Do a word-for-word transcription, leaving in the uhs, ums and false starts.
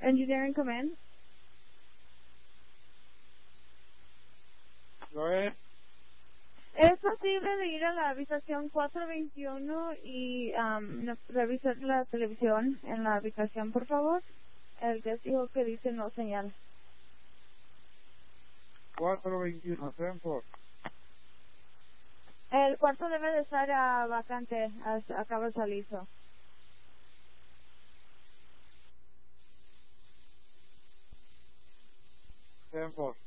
Engineering Command. ¿Lo es? ¿Es posible de ir a la habitación cuatrocientos veintiuno y um, revisar la televisión en la habitación, por favor? El testigo que dice no señal. cuatrocientos veintiuno, Stanford. El cuarto debe de estar uh, vacante, as- acaba de salir. So. Stanford.